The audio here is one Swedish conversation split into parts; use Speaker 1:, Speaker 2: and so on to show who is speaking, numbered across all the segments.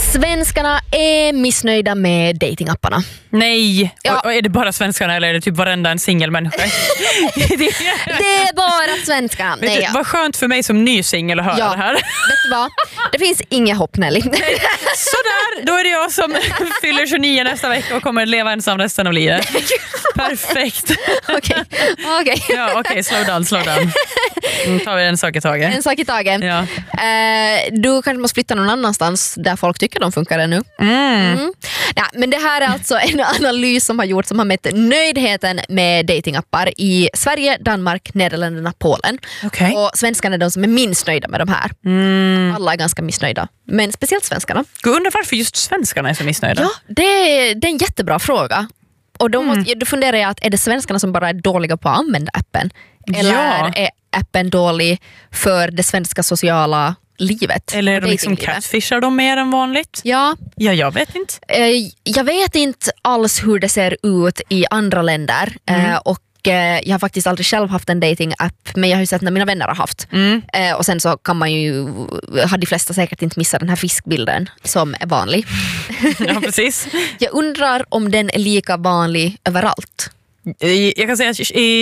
Speaker 1: Svenskarna är missnöjda med datingapparna.
Speaker 2: Nej, och är det bara svenskarna eller är det typ varenda en singelmänniska?
Speaker 1: Det är bara svenskarna. Nej,
Speaker 2: Vad skönt för mig som ny singel att höra det här.
Speaker 1: Vet du vad? Det finns inget hopp, Nelly.
Speaker 2: Sådär, då är det jag som fyller 29 nästa vecka och kommer leva ensam resten av livet. Perfekt. Okej, slow down. Nu tar vi en sak i taget.
Speaker 1: En sak i taget.
Speaker 2: Ja.
Speaker 1: Du kanske måste flytta någon annanstans där folk tycker de funkar ännu. Ja, men det här är alltså en analys som har gjorts som har mätt nöjdheten med datingappar i Sverige, Danmark, Nederländerna, Polen.
Speaker 2: Okay.
Speaker 1: Och svenskarna är de som är minst nöjda med de här. Alla är ganska missnöjda. Men speciellt svenskarna.
Speaker 2: Jag undrar varför just svenskarna är så missnöjda.
Speaker 1: Ja, det är en jättebra fråga. Och då funderar jag att är det svenskarna som bara är dåliga på att använda appen? Eller är appen dålig för det svenska sociala livet?
Speaker 2: Eller är de liksom catfishar de mer än vanligt?
Speaker 1: Ja,
Speaker 2: jag vet inte.
Speaker 1: Jag vet inte alls hur det ser ut i andra länder. Och jag har faktiskt aldrig själv haft en dating-app, men jag har ju sett när mina vänner har haft. Och sen så kan man ju, har de flesta säkert inte missat den här fiskbilden som är vanlig.
Speaker 2: Ja, precis.
Speaker 1: Jag undrar om den är lika vanlig överallt.
Speaker 2: Jag kan säga att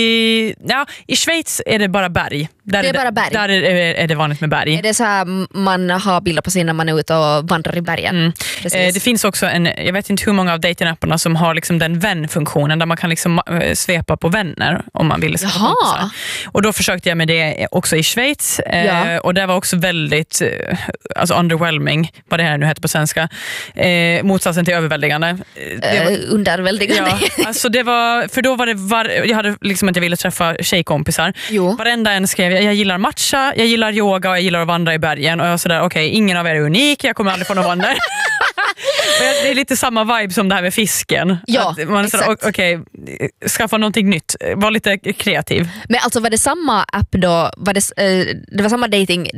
Speaker 2: i Schweiz är det bara berg. Där är det vanligt med berg.
Speaker 1: Är det så här man har bilder på sig när man är ute och vandrar i bergen?
Speaker 2: Det finns också jag vet inte hur många av datingapparna som har liksom den vänfunktionen där man kan liksom svepa på vänner om man vill. Och då försökte jag med det också i Schweiz. Och det var också väldigt underwhelming, vad det här nu heter på svenska. Motsatsen till överväldigande.
Speaker 1: Underväldigande.
Speaker 2: Ja, alltså det var, för då var det jag hade liksom att jag ville träffa tjejkompisar. Varenda en skrev jag gillar matcha, jag gillar yoga och jag gillar att vandra i bergen. Och jag sådär, okej, ingen av er är unik, jag kommer aldrig få någon vandra. Det är lite samma vibe som det här med fisken.
Speaker 1: Ja,
Speaker 2: att man okej, skaffa någonting nytt, var lite kreativ.
Speaker 1: Men alltså var det samma app då? Det var samma dating.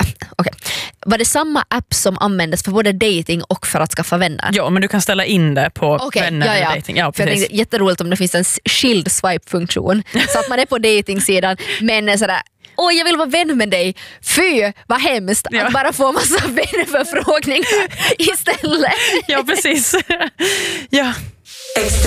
Speaker 1: Var det samma app som användes för både dating och för att skaffa vänner?
Speaker 2: Ja, men du kan ställa in det på vänner eller dating. Ja,
Speaker 1: för jag tänkte, jätteroligt om det finns en skild swipe-funktion så att man är på datingsidan men är sådär, jag vill vara vän med dig. Fy, vad hemskt att bara få massa vänförfrågningar istället.
Speaker 2: Ja, precis. Ja.